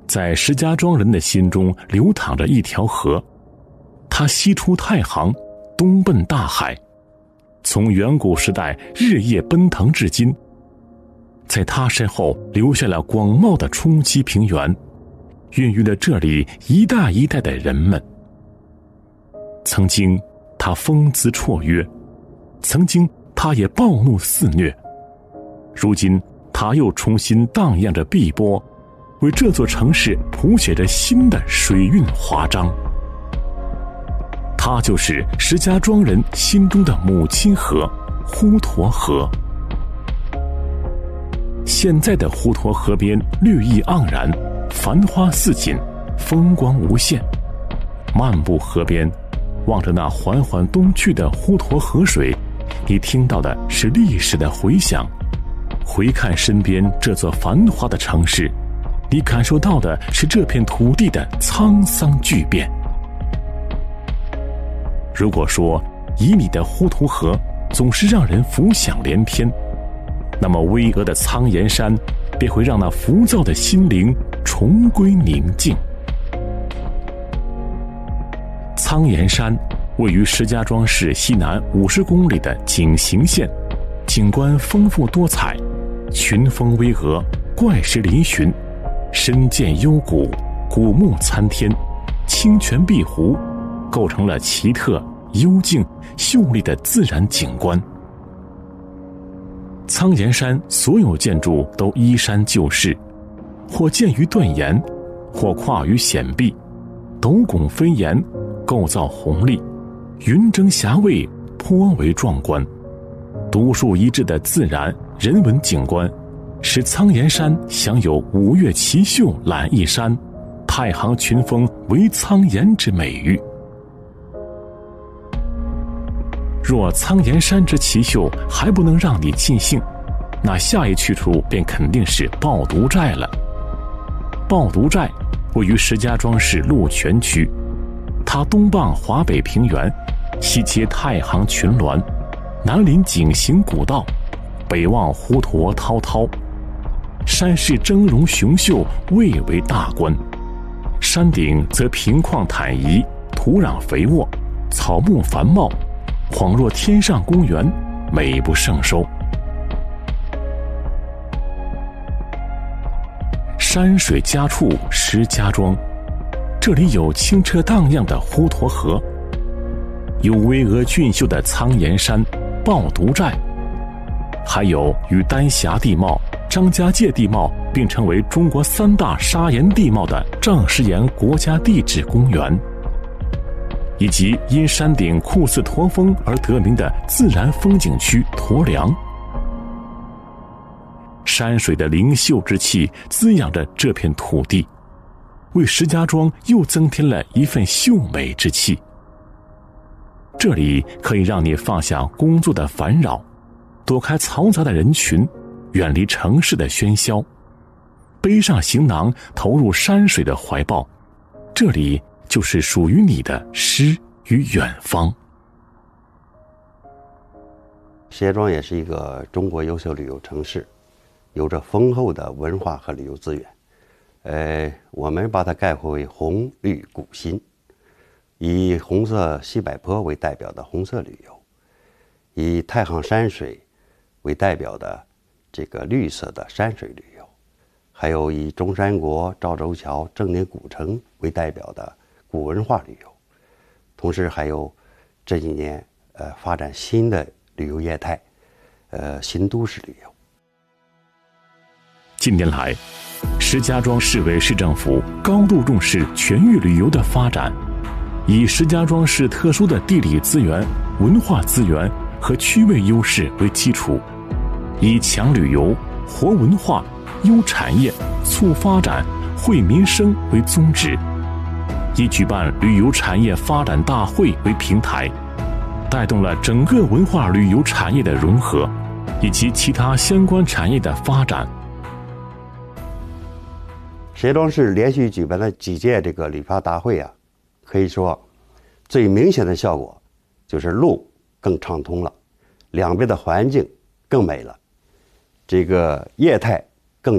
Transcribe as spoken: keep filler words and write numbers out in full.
在石家庄人的心中流淌着一条河，它西出太行，东奔大海，从远古时代日夜奔腾至今。在它身后留下了广袤的冲积平原，孕育了这里一代一代的人们。曾经它风姿绰约，曾经它也暴怒肆虐，如今它又重新荡漾着碧波，为这座城市谱写着新的水韵华章。它就是石家庄人心中的母亲河——滹沱河。现在的滹沱河边绿意盎然，繁花似锦，风光无限。漫步河边，望着那缓缓东去的滹沱河水，你听到的是历史的回响；回看身边这座繁华的城市，你感受到的是这片土地的沧桑巨变。如果说旖旎的滹沱河总是让人浮想联翩，那么巍峨的苍岩山便会让那浮躁的心灵重归宁静。苍岩山位于石家庄市西南五十公里的景行县，景观丰富多彩，群峰巍峨，怪石嶙峋，深涧幽谷，古木参天，清泉碧湖，构成了奇特、幽静、秀丽的自然景观。苍岩山所有建筑都依山就势，或建于断岩，或跨于险壁，斗拱飞檐，构造宏丽，云蒸霞蔚，颇为壮观。独树一帜的自然人文景观，使苍岩山享有五岳奇秀揽一山，太行群峰为苍岩之美誉。若苍岩山之奇秀还不能让你尽兴，那下一去处便肯定是抱犊寨了。抱犊寨位于石家庄市鹿泉区，它东傍华北平原，西接太行群峦，南临景行古道，北望滹沱滔滔。山势峥嵘雄秀，蔚为大观。山顶则平旷坦夷，土壤肥沃，草木繁茂，恍若天上公园，美不胜收。山水家处石家庄，这里有清澈荡漾的滹沱河，有巍峨俊秀的苍岩山、抱犊寨，还有与丹霞地貌、张家界地貌并称为中国三大砂岩地貌的丈石岩国家地质公园，以及因山顶酷似驼峰而得名的自然风景区驼梁。山水的灵秀之气滋养着这片土地，为石家庄又增添了一份秀美之气。这里可以让你放下工作的烦扰，躲开嘈杂的人群，远离城市的喧嚣，背上行囊投入山水的怀抱，这里就是属于你的诗与远方。 石家庄也是一个中国优秀旅游城市，有着丰厚的文化和旅游资源。呃，我们把它概括为红绿古新，以红色西柏坡为代表的红色旅游，以太行山水为代表的这个绿色的山水旅游，还有以中山国、赵州桥、正定古城为代表的古文化旅游，同时还有这几年呃发展新的旅游业态，呃新都市旅游。 近年来，石家庄市委市政府高度重视全域旅游的发展，以石家庄市特殊的地理资源、文化资源和区位优势为基础，以强旅游、活文化、优产业、促发展、惠民生为宗旨，以举办旅游产业发展大会为平台，带动了整个文化旅游产业的融合，以及其他相关产业的发展。 石家庄市连续举办了几届这个旅发大会啊，可以说最明显的效果就是路更畅通了，两边的环境更美了，这个业态